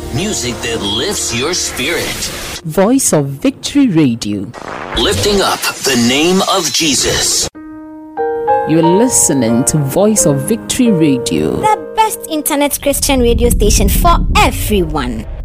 Music that lifts your spirit. Voice of Victory Radio. Lifting up the name of Jesus. You're listening to Voice of Victory Radio. The best internet Christian radio station for everyone.